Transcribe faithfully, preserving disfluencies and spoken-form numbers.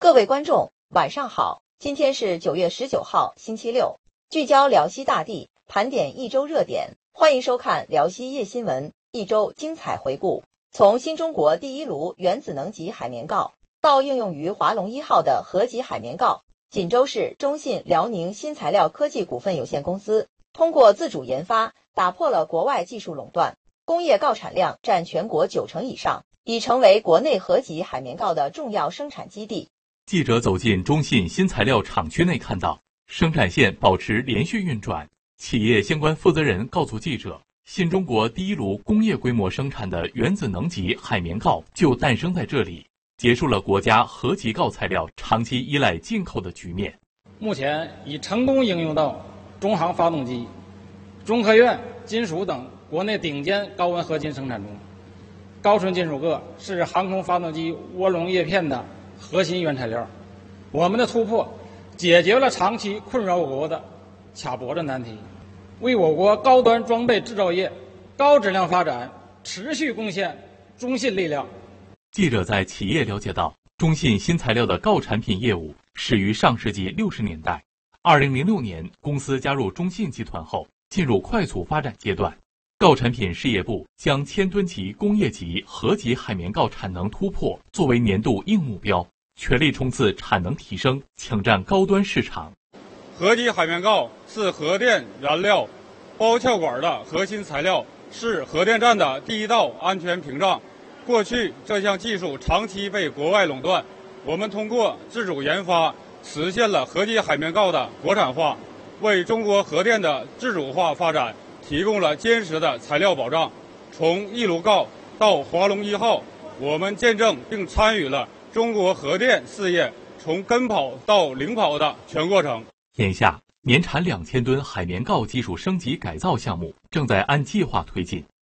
各位观众，晚上好！今天是九月十九号，星期六，聚焦辽西大地，盘点一周热点，欢迎收看辽西夜新闻一周精彩回顾。从新中国第一炉原子能级海绵锆到应用于华龙一号的核级海绵锆，锦州市中信辽宁新材料科技股份有限公司通过自主研发，打破了国外技术垄断，工业锆产量占全国九成以上，已成为国内核级海绵锆的重要生产基地。 记者走进中信新材料厂区内，看到生产线保持连续运转。企业相关负责人告诉记者，新中国第一炉工业规模生产的原子能级海绵锆就诞生在这里，结束了国家核级锆材料长期依赖进口的局面。 目前已成功应用到中航发动机、中科院金属等国内顶尖高温合金生产中。高纯金属铬是航空发动机涡轮叶片的核心原材料。我们的突破解决了长期困扰我国的卡脖子难题，为我国高端装备制造业高质量发展持续贡献中信力量。 记者在企业了解到，中信新材料的锆产品业务始于上世纪六十年代。二零零六年，公司加入中信集团后，进入快速发展阶段。锆产品事业部将千吨级工业级核级海绵锆产能突破作为年度硬目标，全力冲刺产能提升，抢占高端市场。 核级海绵锆是核电燃料包壳管的核心材料，是核电站的第一道安全屏障。过去这项技术长期被国外垄断，我们通过自主研发实现了核级海绵锆的国产化，为中国核电的自主化发展提供了坚实的材料保障。从一炉锆到华龙一号，我们见证并参与了中国核电事业从跟跑到领跑的全过程。 眼下，年产两千吨海绵锆技术升级改造项目正在按计划推进，